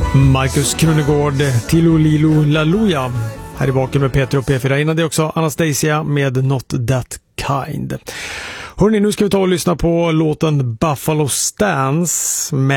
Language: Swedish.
Marcus Krunegård, Tilo Lilo Laluja. Här i baken med Peter och P4. Innan det också Anastasia med Not That Kind. Hörrni, nu ska vi ta och lyssna på låten Buffalo Stance med